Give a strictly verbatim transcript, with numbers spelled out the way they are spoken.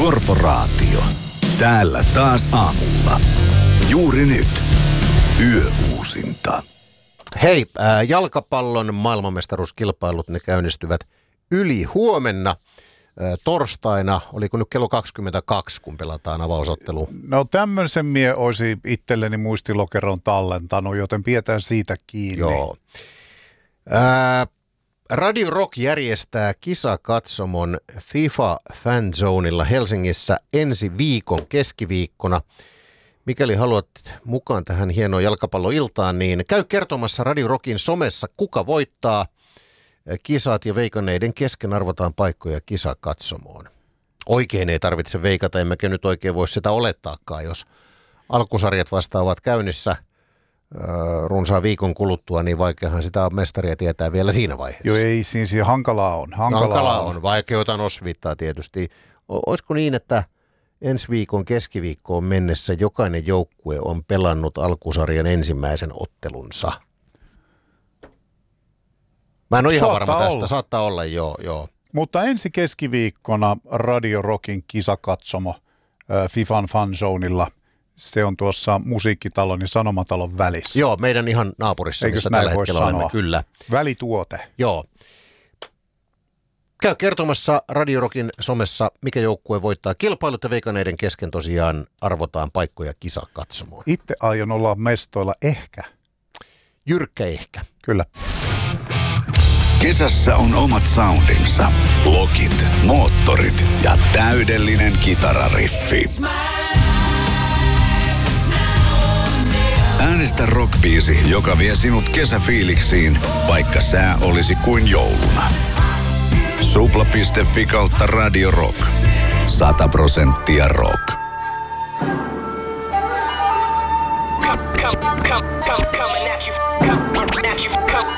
Korporaatio. Täällä taas aamulla. Juuri nyt. Yöuusinta. Hei, äh, jalkapallon maailmanmestaruuskilpailut, ne käynnistyvät yli huomenna. Äh, torstaina, oliko nyt kello kaksikymmentäkaksi, kun pelataan avausottelu? No tämmöisen mie olisi itselleni muistilokeron tallentanut, joten pidetään siitä kiinni. Joo. Äh, Radio Rock järjestää kisakatsomon FIFA Fanzoneilla Helsingissä ensi viikon keskiviikkona. Mikäli haluat mukaan tähän hienoon jalkapalloiltaan, niin käy kertomassa Radio Rockin somessa, kuka voittaa. Kisat ja veikanneiden kesken arvotaan paikkoja kisakatsomoon. Oikein ei tarvitse veikata, emmekä nyt oikein voi sitä olettaakaan, jos alkusarjat vasta ovat käynnissä runsaan viikon kuluttua, niin vaikeahan sitä mestaria tietää vielä siinä vaiheessa. Joo, ei siis hankalaa on. Hankalaa, hankalaa on, on. Vaikeutan osvittaa tietysti. Olisiko niin, että ensi viikon keskiviikkoon mennessä jokainen joukkue on pelannut alkusarjan ensimmäisen ottelunsa? Mä en ole ihan Saattaa varma tästä. olla. Saattaa olla, joo, joo. Mutta ensi keskiviikkona Radio Rockin kisakatsomo äh, FIFAn Fanzoneilla. Se on tuossa Musiikkitalon ja Sanomatalon välissä. Joo, meidän ihan naapurissa, Eikös missä näin tällä voi hetkellä sanoa? olemme, kyllä. Välituote. Joo. Käy kertomassa Radio Rockin somessa, mikä joukkue voittaa kilpailut, ja veikaneiden kesken tosiaan arvotaan paikkoja kisakatsomoon. Itse aion olla mestoilla ehkä. Jyrkkä ehkä. Kyllä. Kesässä on omat soundinsa. Lokit, moottorit ja täydellinen kitarariffi. Äänestä rockbiisi, joka vie sinut kesäfiiliksiin, vaikka sää olisi kuin jouluna. Supla piste fi kautta Radio Rock. Sata prosenttia rock. Come, come, come, coming at you.